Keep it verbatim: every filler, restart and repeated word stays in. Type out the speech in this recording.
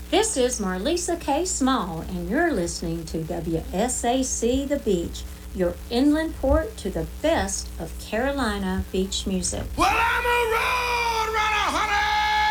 This is Marlisa K. Small, and you're listening to W S A C The Beach, your inland port to the best of Carolina beach music. Well, I